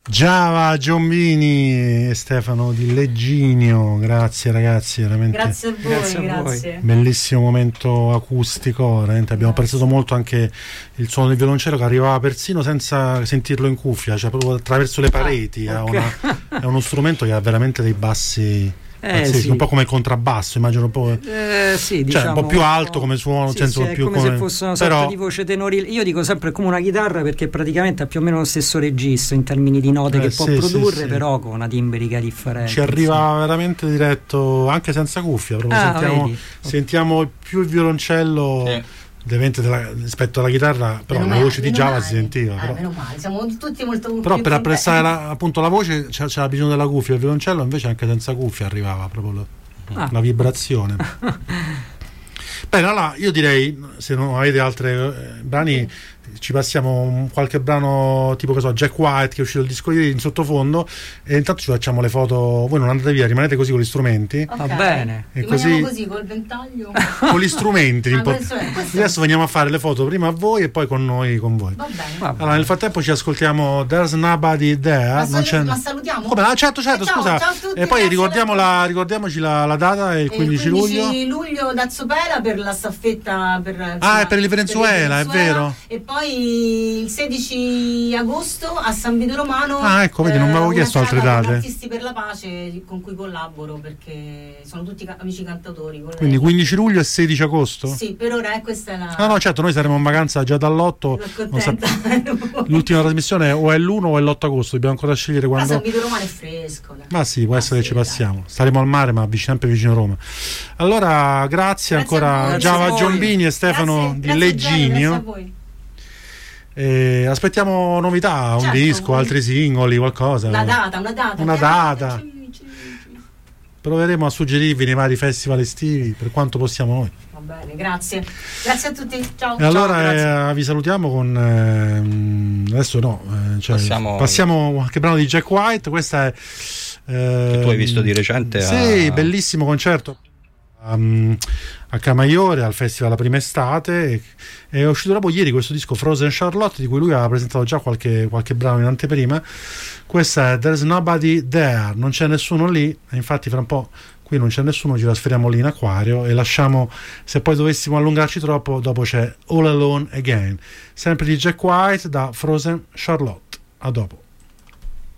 Giava Giombini e Stefano Di Legginio, grazie ragazzi, veramente. Grazie a voi, grazie. Bellissimo momento acustico, veramente. Abbiamo apprezzato molto anche il suono del violoncello che arrivava persino senza sentirlo in cuffia, cioè proprio attraverso le pareti. Okay. È uno strumento che ha veramente dei bassi. Sì. Un po' come il contrabbasso, immagino un po'. Sì, cioè, un po' più alto come suono, sì, cioè, è più come se fosse una sorta di voce tenorile. Io dico sempre come una chitarra perché praticamente ha più o meno lo stesso registro in termini di note che può produrre, però con una timbrica differente. Ci arriva veramente diretto, anche senza cuffia, proprio sentiamo più il violoncello. Rispetto alla chitarra, però la voce di Giava si sentiva. Meno male, siamo tutti molto. Però per apprezzare appunto la voce c'era bisogno della cuffia, il violoncello invece anche senza cuffia arrivava proprio la vibrazione. Bene, allora io direi, se non avete altri brani, ci passiamo qualche brano tipo che so, Jack White, che è uscito il disco ieri in sottofondo, e intanto ci facciamo le foto. Voi non andate via, rimanete così con gli strumenti. Okay. Va bene. E così col ventaglio. Con gli strumenti. Adesso veniamo a fare le foto prima a voi e poi con noi con voi. Va bene. Allora, nel frattempo ci ascoltiamo There's Nobody There. Ma salutiamo? Come? Certo, scusa. Ciao a tutti, e poi ricordiamoci la data, è il 15 luglio. 15 luglio da Zopela per la staffetta è per il Venezuela, è vero. E poi il 16 agosto a San Vito Romano. Ecco, vedi, non mi avevo chiesto altre date. Artisti per la pace con cui collaboro perché sono tutti amici cantautori. Quindi 15 luglio e 16 agosto? Sì, per ora questa è la. No, certo, noi saremo in vacanza già dall'8. L'ultima trasmissione o è l'1 o è l'8 agosto, dobbiamo ancora scegliere quando. Ma San Vito Romano è fresco. Ma sì, può essere che ci passiamo. Staremo al mare, ma sempre vicino a Roma. Allora, grazie ancora a Giava Giombini e Stefano Di Legginio. Grazie a voi. Aspettiamo novità, un disco, altri singoli, qualcosa. Una data. Proveremo a suggerirvi nei vari festival estivi per quanto possiamo noi. Va bene, grazie a tutti, ciao. E allora vi salutiamo con adesso passiamo qualche brano di Jack White. Questa è che tu hai visto di recente. Sì, bellissimo concerto a Camaiore al festival La Prima Estate. È uscito proprio ieri questo disco Frozen Charlotte, di cui lui aveva presentato già qualche brano in anteprima. Questa è There's Nobody There, non c'è nessuno lì, e infatti fra un po' qui non c'è nessuno, ci trasferiamo lì in acquario e lasciamo, se poi dovessimo allungarci troppo, dopo c'è All Alone Again, sempre di Jack White da Frozen Charlotte. A dopo.